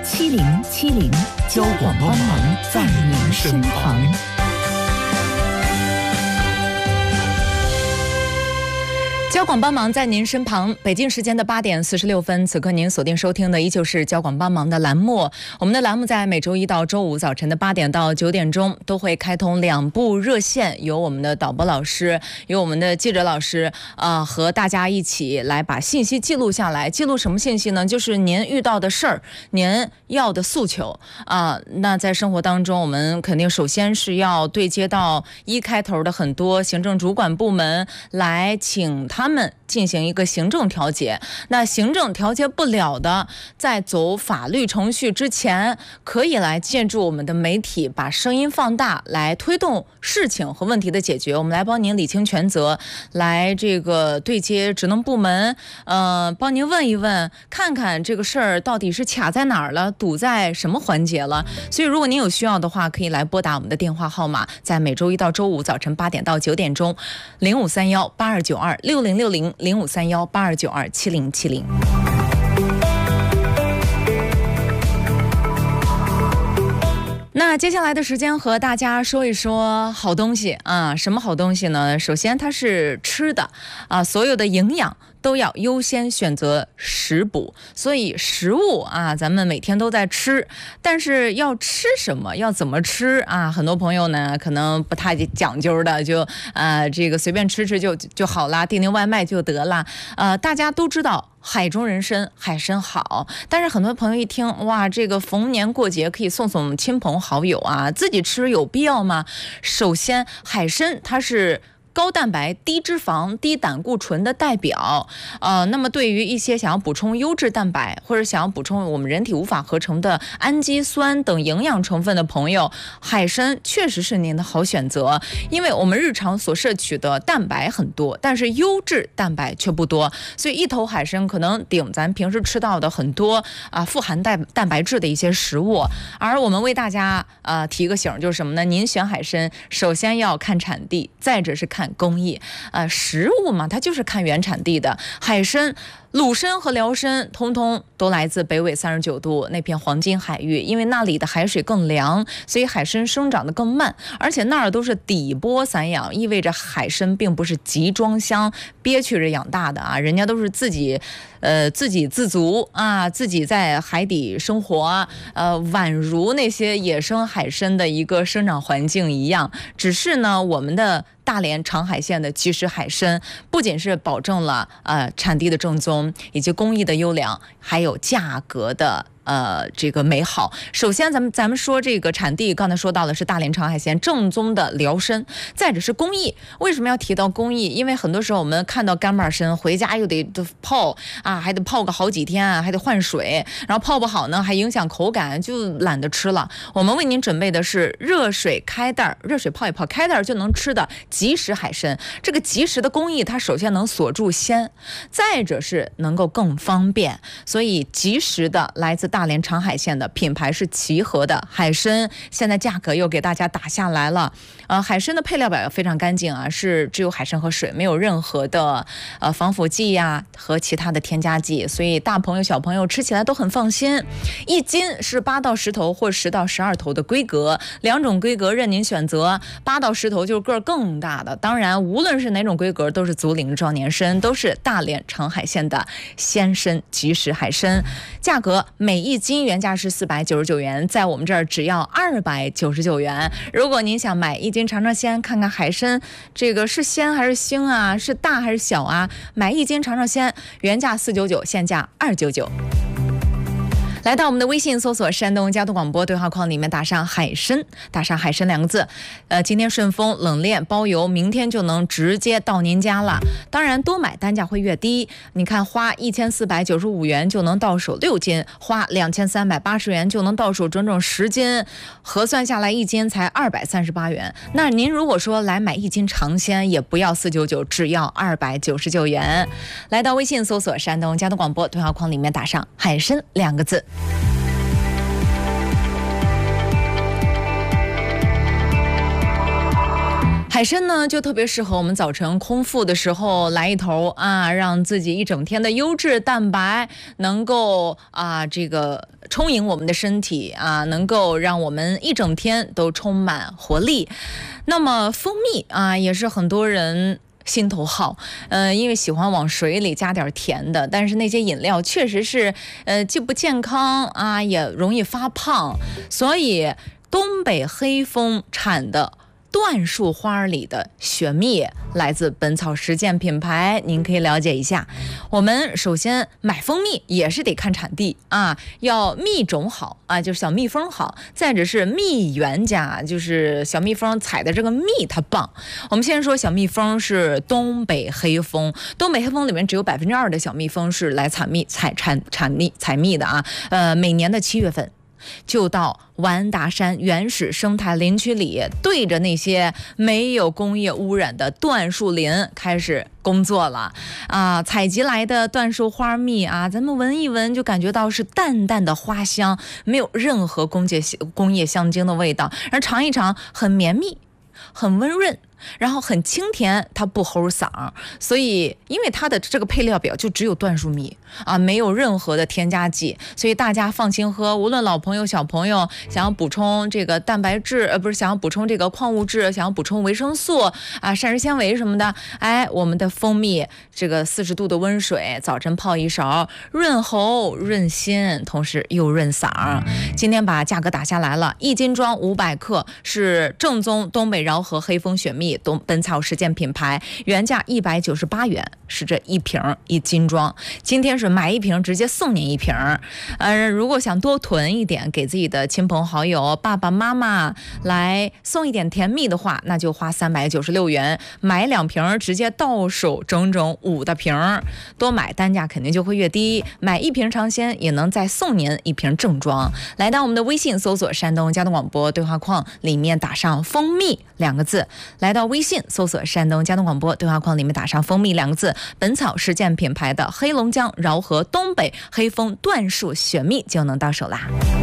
7070，交广帮忙在您身旁。交广帮忙在您身旁。北京时间的8点46分，此刻您锁定收听的依旧是交广帮忙的栏目。我们的栏目在每周一到周五早晨的8点到9点钟都会开通2部热线，由我们的导播老师，由我们的记者老师和大家一起来把信息记录下来。记录什么信息呢？就是您遇到的事儿，您要的诉求那在生活当中，我们肯定首先是要对接到1开头的很多行政主管部门，来请他们进行一个行政调节。那行政调节不了的，在走法律程序之前，可以来借助我们的媒体，把声音放大，来推动事情和问题的解决。我们来帮您理清权责，来这个对接职能部门，帮您问一问，看看这个事儿到底是卡在哪儿了，堵在什么环节了。所以如果您有需要的话，可以来拨打我们的电话号码，在每周一到周五早晨8点到9点钟，0531826060，0531827070。那接下来的时间和大家说一说好东西什么好东西呢？首先它是吃的所有的营养都要优先选择食补，所以食物咱们每天都在吃，但是要吃什么，要怎么吃很多朋友呢可能不太讲究的，就这个随便吃吃就好啦，订外卖就得了。大家都知道海中人参，海参好，但是很多朋友一听，哇，这个逢年过节可以送送亲朋好友自己吃有必要吗？首先，海参它是高蛋白、低脂肪、低胆固醇的代表，那么对于一些想要补充优质蛋白，或者想要补充我们人体无法合成的氨基酸等营养成分的朋友，海参确实是您的好选择。因为我们日常所摄取的蛋白很多，但是优质蛋白却不多，所以一头海参可能顶咱平时吃到的很多富含蛋白质的一些食物。而我们为大家提个醒，就是什么呢？您选海参，首先要看产地，再者是看工艺。食物嘛，它就是看原产地的。海参、鲁参和辽参通通都来自北纬39度那片黄金海域，因为那里的海水更凉，所以海参生长得更慢，而且那儿都是底波散养，意味着海参并不是集装箱憋屈着养大的人家都是自己给自足自己在海底生活，宛如那些野生海参的一个生长环境一样。只是呢，我们的大连长海县的即食海参不仅是保证了产地的正宗，以及工艺的优良，还有价格的这个美好。首先咱们说这个产地，刚才说到的是大连长海县正宗的辽参，再者是工艺。为什么要提到工艺？因为很多时候我们看到干巴参回家又得泡还得泡个好几天还得换水，然后泡不好呢还影响口感，就懒得吃了。我们为您准备的是热水开袋，热水泡一泡，开袋就能吃的即食海参。这个即食的工艺，它首先能锁住鲜，再者是能够更方便，所以即食的来自大连长海县的品牌是齐和的海参，现在价格又给大家打下来了。海参的配料表非常干净是只有海参和水，没有任何的防腐剂和其他的添加剂，所以大朋友小朋友吃起来都很放心。1斤是8到10头或10到12头的规格，2种规格任您选择。8到10头就是个儿更大的，当然无论是哪种规格都是足龄壮年参，都是大连长海县的鲜参即食海参。价格每1斤原价是499元，在我们这儿只要299元。如果您想买1斤尝尝鲜，看看海参这个是鲜还是腥是大还是小买1斤尝尝鲜，原价499，现价299。来到我们的微信搜索山东交通广播，对话框里面打上海参2个字。今天顺丰冷链包邮，明天就能直接到您家了。当然多买单价会越低，你看花1495元就能到手6斤，花2380元就能到手整整10斤，核算下来1斤才238元。那您如果说来买1斤尝鲜，也不要499，只要299元。来到微信搜索山东交通广播，对话框里面打上海参2个字。海海参呢，就特别适合我们早晨空腹的时候来一头啊，让自己一整天的优质蛋白能够这个充盈我们的身体啊，能够让我们一整天都充满活力。那么蜂蜜啊，也是很多人心头好，因为喜欢往水里加点甜的，但是那些饮料确实是既不健康啊，也容易发胖，所以东北黑蜂产的椴树花里的雪蜜来自本草实践品牌，您可以了解一下。我们首先买蜂蜜也是得看产地啊，要蜜种好啊，就是小蜜蜂好，再者是蜜源家，就是小蜜蜂采的这个蜜它棒。我们先说小蜜蜂是东北黑蜂，东北黑蜂里面只有2%的小蜜蜂是来采蜜的啊。每年的7月份。就到完达山原始生态林区里，对着那些没有工业污染的椴树林开始工作了啊！采集来的椴树花蜜啊，咱们闻一闻就感觉到是淡淡的花香，没有任何工业香精的味道，而尝一尝很绵密，很温润。然后很清甜，它不齁嗓，所以因为它的这个配料表就只有椴树蜜啊，没有任何的添加剂，所以大家放心喝。无论老朋友小朋友想要补充这个蛋白质，不是想要补充这个矿物质，想要补充维生素啊、膳食纤维什么的，哎，我们的蜂蜜这个40度的温水，早晨泡一勺，润喉润心，同时又润嗓。今天把价格打下来了，1斤装500克是正宗东北饶河黑蜂雪蜜。本草实践品牌，原价198元，是这一瓶1斤装。今天是买1瓶直接送您1瓶。如果想多囤一点，给自己的亲朋好友、爸爸妈妈来送一点甜蜜的话，那就花396元，买2瓶直接到手整整5的瓶。多买单价肯定就会越低，买1瓶尝鲜也能再送您1瓶正装。来到我们的微信搜索山东交通广播对话框，里面打上蜂蜜2个字，来到微信搜索山东交通广播对话框，里面打上蜂蜜2个字，本草实践品牌的黑龙江饶河东北黑蜂椴树雪蜜就能到手啦。